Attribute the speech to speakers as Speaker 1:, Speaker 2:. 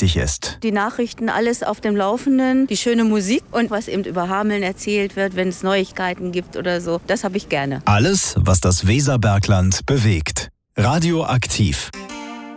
Speaker 1: wichtig ist.
Speaker 2: Die Nachrichten, alles auf dem Laufenden, die schöne Musik und was eben über Hameln erzählt wird, wenn es Neuigkeiten gibt oder so. Das habe ich gerne.
Speaker 1: Alles, was das Weserbergland bewegt. Radioaktiv.